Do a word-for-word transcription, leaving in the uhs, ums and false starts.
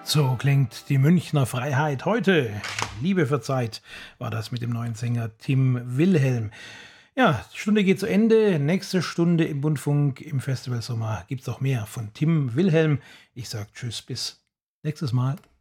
So klingt die Münchner Freiheit heute. Liebe verzeiht, war das mit dem neuen Sänger Tim Wilhelm. Ja, die Stunde geht zu Ende. Nächste Stunde im Bundfunk im Festivalsommer gibt es auch mehr von Tim Wilhelm. Ich sage Tschüss, bis nächstes Mal.